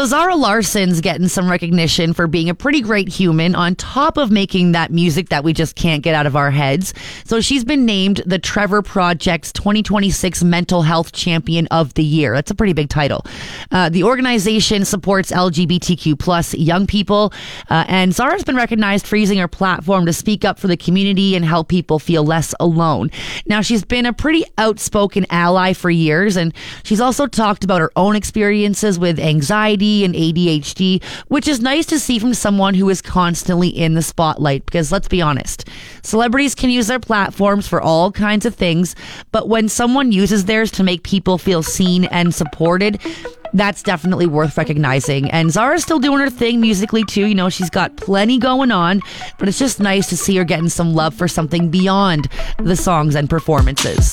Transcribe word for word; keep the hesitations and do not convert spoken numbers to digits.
So Zara Larson's getting some recognition for being a pretty great human on top of making that music that we just can't get out of our heads. So she's been named the Trevor Project's twenty twenty-six Mental Health Champion of the Year. That's a pretty big title. Uh, the organization supports L G B T Q plus young people, uh, and Zara's been recognized for using her platform to speak up for the community and help people feel less alone. Now, she's been a pretty outspoken ally for years, and she's also talked about her own experiences with anxiety and A D H D, which is nice to see from someone who is constantly in the spotlight, because let's be honest, celebrities can use their platforms for all kinds of things, but when someone uses theirs to make people feel seen and supported, that's definitely worth recognizing. And Zara's still doing her thing musically too. You know, she's got plenty going on, but it's just nice to see her getting some love for something beyond the songs and performances.